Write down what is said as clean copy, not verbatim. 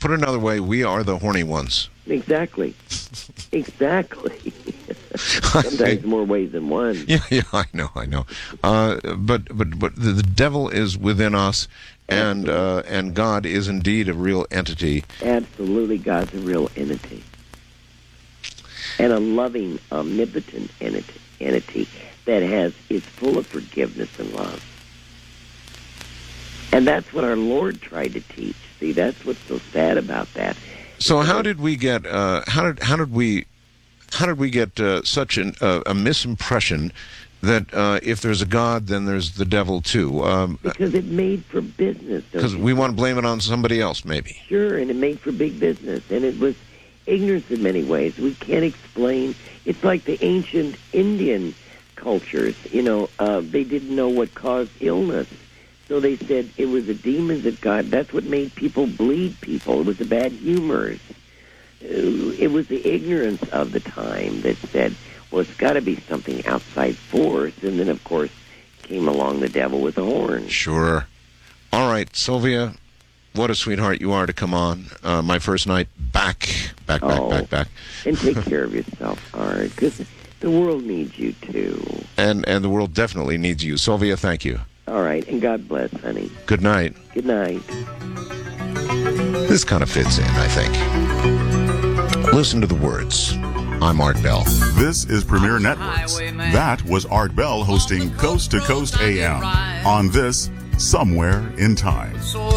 put another way, we are the horny ones. Exactly. Exactly. Sometimes more ways than one. Yeah, I know. But the devil is within us, and God is indeed a real entity. Absolutely, God's a real entity. And a loving, omnipotent entity that is full of forgiveness and love. And that's what our Lord tried to teach. See, that's what's so sad about that. So how did we get how did we get such a misimpression that if there's a God, then there's the devil too? Because it made for business. Because we want to blame it on somebody else, maybe. Sure, and it made for big business, and it was ignorance in many ways. We can't explain. It's like the ancient Indian cultures. They didn't know what caused illness. So they said it was the demons that God. That's what made people bleed people. It was the bad humors. It was the ignorance of the time that said, well, it's got to be something outside force. And then, of course, came along the devil with the horn. Sure. All right, Sylvia, what a sweetheart you are to come on. My first night back. And take care of yourself, Art, because the world needs you, too. And the world definitely needs you. Sylvia, thank you. All right, and God bless, honey. Good night. Good night. This kind of fits in, I think. Listen to the words. I'm Art Bell. This is Premier Networks. That was Art Bell hosting Coast to Coast AM on this Somewhere in Time.